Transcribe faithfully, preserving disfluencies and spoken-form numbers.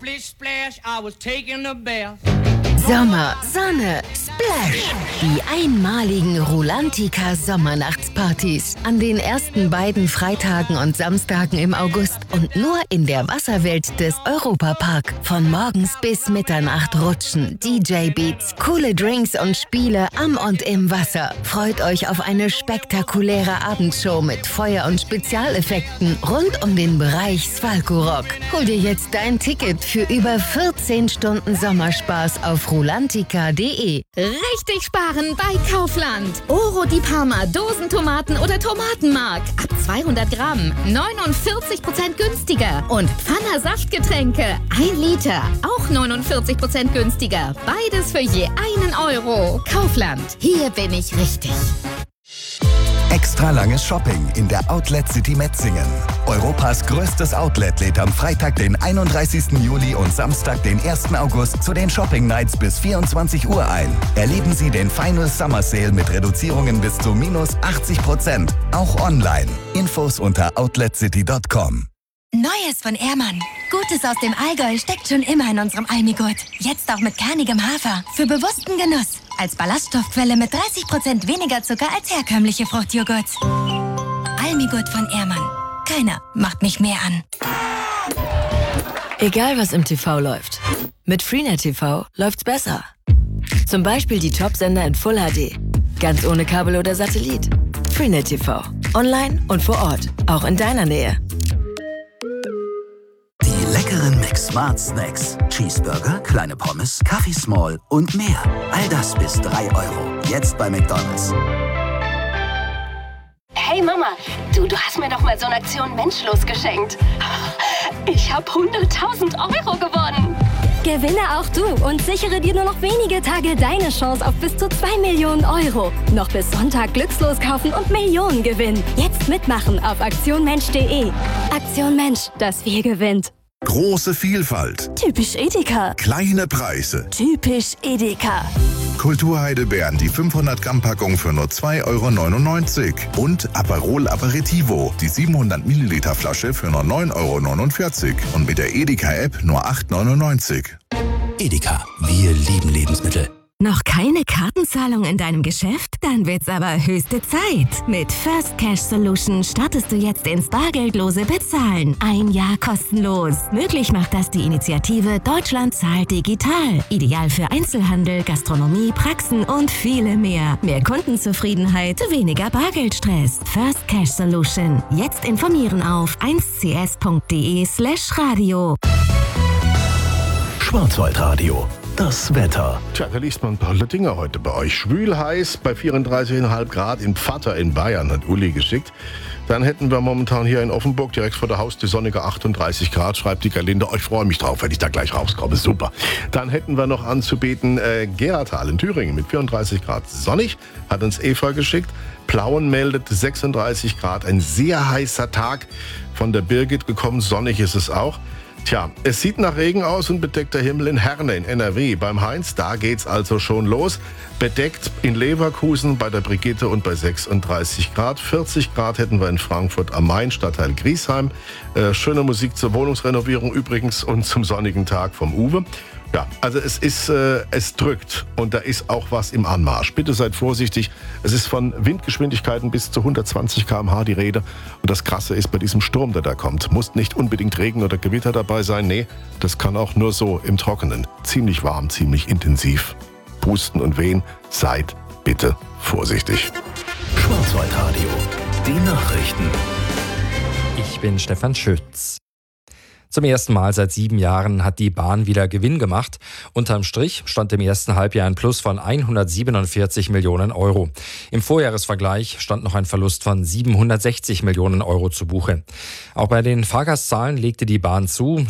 Splish splash, I was taking a bath. Sommer, Sonne, Splash! Die einmaligen Rulantica Sommernachtspartys an den ersten beiden Freitagen und Samstagen im August und nur in der Wasserwelt des Europapark. Von morgens bis Mitternacht rutschen, D J-Beats, coole Drinks und Spiele am und im Wasser. Freut euch auf eine spektakuläre Abendshow mit Feuer- und Spezialeffekten rund um den Bereich Svalko-Rock. Hol dir jetzt dein Ticket für über vierzehn Stunden Sommerspaß auf rulantica punkt de. Richtig sparen bei Kaufland. Oro di Parma, Dosentomaten oder Tomatenmark. Ab zweihundert Gramm, neunundvierzig Prozent günstiger. Und Pfanner Saftgetränke, ein Liter, auch neunundvierzig Prozent günstiger. Beides für je einen Euro. Kaufland, hier bin ich richtig. Extra langes Shopping in der Outlet City Metzingen. Europas größtes Outlet lädt am Freitag, den einunddreißigsten Juli und Samstag, den ersten August zu den Shopping Nights bis vierundzwanzig Uhr ein. Erleben Sie den Final Summer Sale mit Reduzierungen bis zu minus achtzig Prozent. Auch online. Infos unter outlet city punkt com. Neues von Ehrmann. Gutes aus dem Allgäu steckt schon immer in unserem Almigurt. Jetzt auch mit kernigem Hafer. Für bewussten Genuss. Als Ballaststoffquelle mit dreißig Prozent weniger Zucker als herkömmliche Fruchtjoghurts. Almigurt von Ehrmann. Keiner macht mich mehr an. Egal was im T V läuft. Mit Freenet T V läuft's besser. Zum Beispiel die Top-Sender in Full H D. Ganz ohne Kabel oder Satellit. Freenet T V. Online und vor Ort. Auch in deiner Nähe. Die leckeren Mix-Smart Snacks. Cheeseburger, kleine Pommes, Kaffee Small und mehr. All das bis drei Euro. Jetzt bei McDonald's. Hey Mama, du, du hast mir doch mal so eine Aktion Menschlos geschenkt. Ich habe hunderttausend Euro gewonnen. Gewinne auch du und sichere dir nur noch wenige Tage deine Chance auf bis zu zwei Millionen Euro. Noch bis Sonntag Glückslos kaufen und Millionen gewinnen. Jetzt mitmachen auf aktion mensch punkt de. Aktion Mensch, das Wir gewinnt. Große Vielfalt. Typisch Edeka. Kleine Preise. Typisch Edeka. Kulturheidelbeeren, die fünfhundert Gramm Packung für nur zwei Euro neunundneunzig. Und Aperol Aperitivo, die siebenhundert Milliliter Flasche für nur neun Euro neunundvierzig. Und mit der Edeka-App nur acht Euro neunundneunzig. Edeka, wir lieben Lebensmittel. Noch keine Kartenzahlung in deinem Geschäft? Dann wird's aber höchste Zeit. Mit First Cash Solution startest du jetzt ins bargeldlose Bezahlen. Ein Jahr kostenlos. Möglich macht das die Initiative Deutschland zahlt digital. Ideal für Einzelhandel, Gastronomie, Praxen und viele mehr. Mehr Kundenzufriedenheit, weniger Bargeldstress. First Cash Solution. Jetzt informieren auf eins c s punkt de slash radio. Schwarzwaldradio. Das Wetter. Tja, da liest man ein paar Dinge heute bei euch. Schwül heiß bei vierunddreißig Komma fünf Grad in Pfatter in Bayern, hat Uli geschickt. Dann hätten wir momentan hier in Offenburg direkt vor der Haustür sonnige achtunddreißig Grad, schreibt die Galinde. Oh, ich freue mich drauf, wenn ich da gleich rauskomme. Super. Dann hätten wir noch anzubieten äh, Gerthal in Thüringen mit vierunddreißig Grad sonnig, hat uns Eva geschickt. Plauen meldet sechsunddreißig Grad, ein sehr heißer Tag. Von der Birgit gekommen, sonnig ist es auch. Tja, es sieht nach Regen aus und bedeckter Himmel in Herne in N R W. Beim Heinz, da geht's also schon los. Bedeckt in Leverkusen bei der Brigitte und bei sechsunddreißig Grad. vierzig Grad hätten wir in Frankfurt am Main, Stadtteil Griesheim. Äh, schöne Musik zur Wohnungsrenovierung übrigens und zum sonnigen Tag vom Uwe. Ja, also es ist, äh, es drückt und da ist auch was im Anmarsch. Bitte seid vorsichtig. Es ist von Windgeschwindigkeiten bis zu hundertzwanzig Kilometer pro Stunde die Rede. Und das Krasse ist bei diesem Sturm, der da kommt, muss nicht unbedingt Regen oder Gewitter dabei sein. Nee, das kann auch nur so im Trockenen. Ziemlich warm, ziemlich intensiv. Pusten und wehen. Seid bitte vorsichtig. Schwarzwaldradio. Die Nachrichten. Ich bin Stefan Schütz. Zum ersten Mal seit sieben Jahren hat die Bahn wieder Gewinn gemacht. Unterm Strich stand im ersten Halbjahr ein Plus von hundertsiebenundvierzig Millionen Euro. Im Vorjahresvergleich stand noch ein Verlust von siebenhundertsechzig Millionen Euro zu Buche. Auch bei den Fahrgastzahlen legte die Bahn zu.